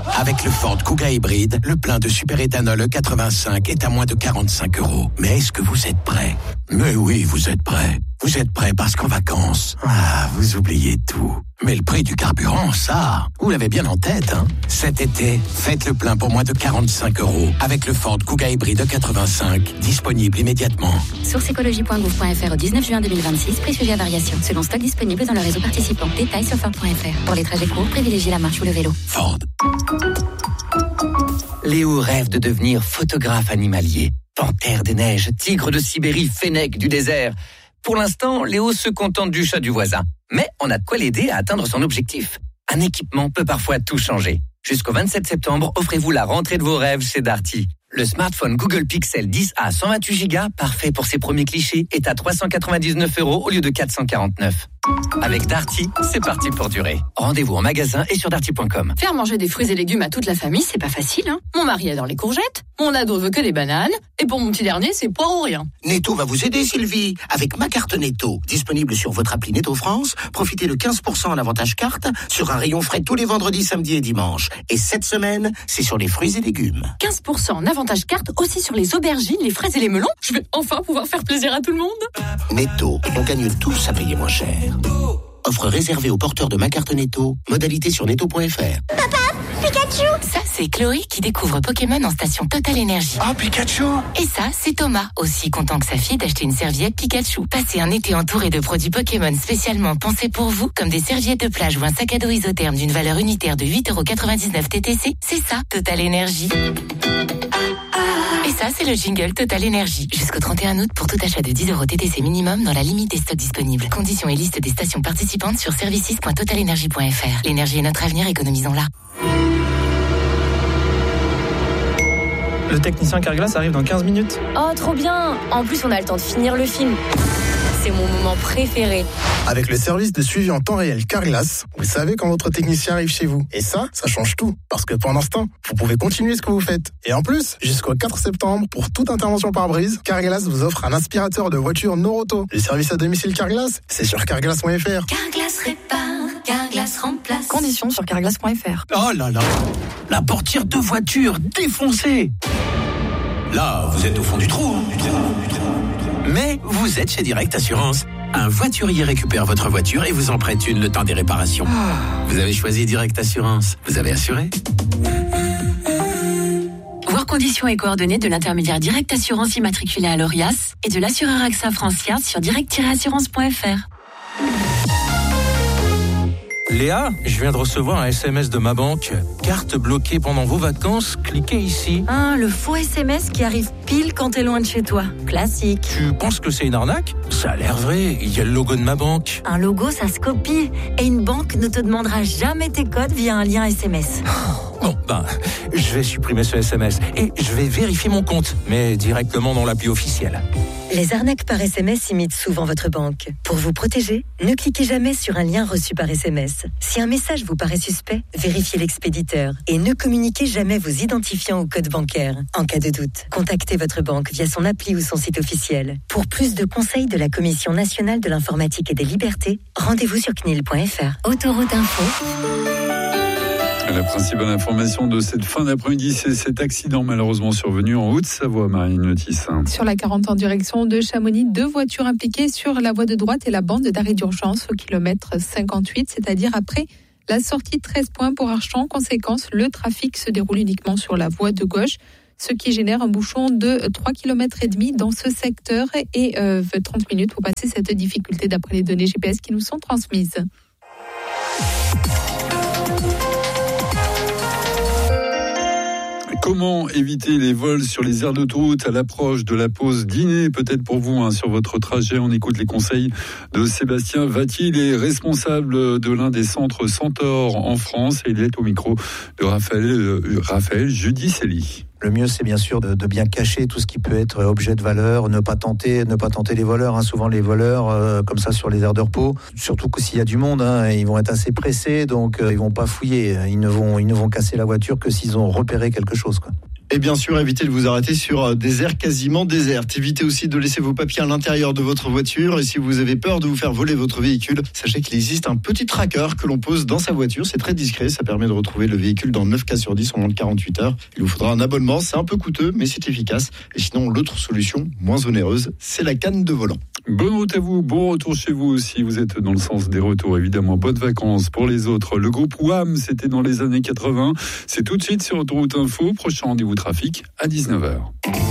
Avec le Ford Kuga hybride, le plein de superéthanol E85 est à moins de 45 €. Mais est-ce que vous êtes prêts? Mais oui, vous êtes prêts. Vous êtes prêts parce qu'en vacances, vous oubliez tout. Mais le prix du carburant, ça, vous l'avez bien en tête, hein? Cet été, faites le plein pour moins de 45 € avec le Ford Kuga hybride E85, disponible immédiatement. Source écologie.gouv.fr au 19 juin 2026, prix sujet à variation, selon stock disponible dans le réseau participant. Détails sur Ford.fr. Pour les trajets courts, privilégiez la marche ou le vélo. Ford. Léo rêve de devenir photographe animalier. Panthère des neiges, tigre de Sibérie, fennec du désert. Pour l'instant, Léo se contente du chat du voisin. Mais on a de quoi l'aider à atteindre son objectif. Un équipement peut parfois tout changer. Jusqu'au 27 septembre, offrez-vous la rentrée de vos rêves chez Darty. Le smartphone Google Pixel 10A 128 Go, parfait pour ses premiers clichés, est à 399 € au lieu de 449. Avec Darty, c'est parti pour durer. Rendez-vous en magasin et sur darty.com. Faire manger des fruits et légumes à toute la famille, c'est pas facile, hein. Mon mari adore les courgettes, mon ado veut que des bananes, et pour mon petit dernier, c'est poire ou rien. Netto va vous aider, Sylvie, avec ma carte Netto. Disponible sur votre appli Netto France, profitez de 15% en avantage carte sur un rayon frais tous les vendredis, samedis et dimanches. Et cette semaine, c'est sur les fruits et légumes. 15% en avantage carte aussi sur les aubergines, les fraises et les melons. Je vais enfin pouvoir faire plaisir à tout le monde. Netto, on gagne tous à payer moins cher. Offre réservée aux porteurs de ma carte Netto. Modalité sur netto.fr. Papa, Pikachu! Ça, c'est Chloé qui découvre Pokémon en station Total Energy. Ah, Pikachu! Et ça, c'est Thomas, aussi content que sa fille d'acheter une serviette Pikachu. Passez un été entouré de produits Pokémon spécialement pensés pour vous, comme des serviettes de plage ou un sac à dos isotherme d'une valeur unitaire de 8,99 € TTC. C'est ça, Total Energy. Et ça, c'est le jingle Total Energy. Jusqu'au 31 août pour tout achat de 10 € TTC minimum dans la limite des stocks disponibles. Conditions et liste des stations participantes sur services.totalenergy.fr. L'énergie est notre avenir, économisons-la. Le technicien Carglass arrive dans 15 minutes. Oh, trop bien! En plus, on a le temps de finir le film. C'est mon moment préféré. Avec le service de suivi en temps réel Carglass, vous savez quand votre technicien arrive chez vous. Et ça change tout. Parce que pendant ce temps, vous pouvez continuer ce que vous faites. Et en plus, jusqu'au 4 septembre, pour toute intervention par brise, Carglass vous offre un aspirateur de voiture Noroto. Le service à domicile Carglass, c'est sur carglass.fr. Carglass répare, Carglass remplace. Conditions sur carglass.fr. Oh là là, la portière de voiture défoncée. Là, vous êtes au fond du trou, hein, Mais vous êtes chez Direct Assurance. Un voiturier récupère votre voiture et vous en prête une le temps des réparations. Vous avez choisi Direct Assurance. Vous avez assuré? Voir conditions et coordonnées de l'intermédiaire Direct Assurance immatriculé à l'ORIAS et de l'assureur AXA France sur direct-assurance.fr. Léa, je viens de recevoir un SMS de ma banque. Carte bloquée pendant vos vacances, cliquez ici. Ah, le faux SMS qui arrive pile quand t'es loin de chez toi. Classique. Tu penses que c'est une arnaque? Ça a l'air vrai, il y a le logo de ma banque. Un logo, ça se copie. Et une banque ne te demandera jamais tes codes via un lien SMS. Bon, je vais supprimer ce SMS et je vais vérifier mon compte, mais directement dans l'appli officielle. Les arnaques par SMS imitent souvent votre banque. Pour vous protéger, ne cliquez jamais sur un lien reçu par SMS. Si un message vous paraît suspect, vérifiez l'expéditeur et ne communiquez jamais vos identifiants ou codes bancaires. En cas de doute, contactez votre banque via son appli ou son site officiel. Pour plus de conseils de la Commission nationale de l'informatique et des libertés, rendez-vous sur CNIL.fr. Autoroute Info. La principale information de cette fin d'après-midi, c'est cet accident malheureusement survenu en Haute-Savoie, Marine Notice. Sur la 40 en direction de Chamonix, 2 voitures impliquées sur la voie de droite et la bande d'arrêt d'urgence au kilomètre 58, c'est-à-dire après la sortie 13 points pour Archamps. Conséquence, le trafic se déroule uniquement sur la voie de gauche, ce qui génère un bouchon de 3,5 km dans ce secteur et 30 minutes pour passer cette difficulté d'après les données GPS qui nous sont transmises. Comment éviter les vols sur les aires d'autoroute à l'approche de la pause dîner? Peut-être pour vous, sur votre trajet, on écoute les conseils de Sébastien Vati. Il est responsable de l'un des centres Centaure en France et il est au micro de Raphaël Judicelli. Le mieux, c'est bien sûr de bien cacher tout ce qui peut être objet de valeur, ne pas tenter les voleurs. Souvent, les voleurs, comme ça, sur les aires de repos, surtout que s'il y a du monde, ils vont être assez pressés, donc ils vont pas fouiller. Ils ne vont casser la voiture que s'ils ont repéré quelque chose, quoi. Et bien sûr, évitez de vous arrêter sur des aires quasiment désertes. Évitez aussi de laisser vos papiers à l'intérieur de votre voiture. Et si vous avez peur de vous faire voler votre véhicule, sachez qu'il existe un petit tracker que l'on pose dans sa voiture. C'est très discret, ça permet de retrouver le véhicule dans 9 cas sur 10 en moins de 48 heures. Il vous faudra un abonnement, c'est un peu coûteux, mais c'est efficace. Et sinon, l'autre solution, moins onéreuse, c'est la canne de volant. Bonne route à vous, bon retour chez vous si vous êtes dans le sens des retours, évidemment. Bonnes vacances pour les autres. Le groupe WAM, c'était dans les années 80. C'est tout de suite sur Autoroute Info. Prochain rendez-vous trafic à 19h.